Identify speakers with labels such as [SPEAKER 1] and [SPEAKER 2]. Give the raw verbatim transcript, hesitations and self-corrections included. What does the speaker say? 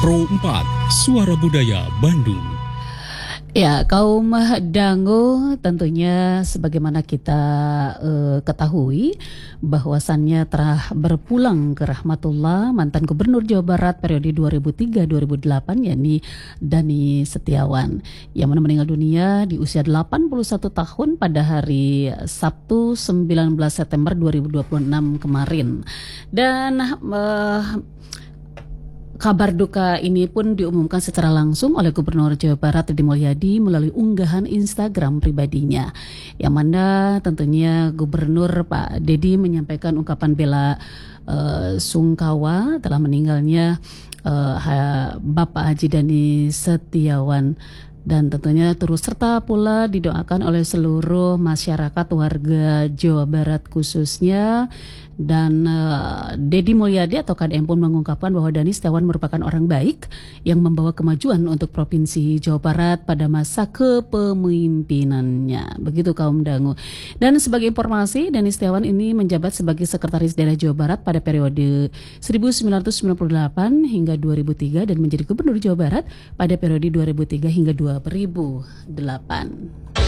[SPEAKER 1] Pro empat, Suara Budaya Bandung.
[SPEAKER 2] Ya, kaum Dango tentunya sebagaimana kita uh, ketahui bahwasannya telah berpulang ke rahmatullah mantan Gubernur Jawa Barat periode dua ribu tiga sampai dua ribu delapan, yakni Dani Setiawan, yang mana meninggal dunia di usia delapan puluh satu tahun pada hari Sabtu sembilan belas September dua ribu dua puluh enam kemarin. Dan uh, kabar duka ini pun diumumkan secara langsung oleh Gubernur Jawa Barat Deddy Mulyadi melalui unggahan Instagram pribadinya, yang mana tentunya Gubernur Pak Deddy menyampaikan ungkapan bela uh, sungkawa telah meninggalnya uh, Bapak Haji Dani Setiawan, dan tentunya turut serta pula didoakan oleh seluruh masyarakat warga Jawa Barat khususnya. Dan uh, Deddy Mulyadi atau K D M pun mengungkapkan bahwa Dani Setiawan merupakan orang baik yang membawa kemajuan untuk Provinsi Jawa Barat pada masa kepemimpinannya. Begitu kaum Dangu. Dan sebagai informasi, Dani Setiawan ini menjabat sebagai Sekretaris Daerah Jawa Barat pada periode seribu sembilan ratus sembilan puluh delapan hingga dua ribu tiga dan menjadi Gubernur Jawa Barat pada periode dua ribu tiga hingga dua ribu delapan.